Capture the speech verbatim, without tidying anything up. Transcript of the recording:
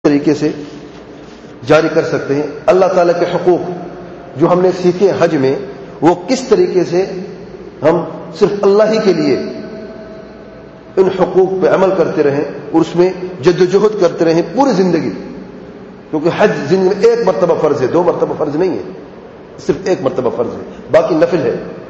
तरीके से जारी कर सकते हैं। अल्लाह ताला के हुकूक जो हमने सीखे हज में, वो किस तरीके से हम सिर्फ अल्लाह ही के लिए इन हुकूक पे अमल करते रहें और उसमें जद्दोजहद करते रहें पूरी जिंदगी, क्योंकि हज जिंदगी में एक मरतबा फर्ज है, दो मरतबा फर्ज नहीं है, सिर्फ एक मरतबा फर्ज है, बाकी नफिल है।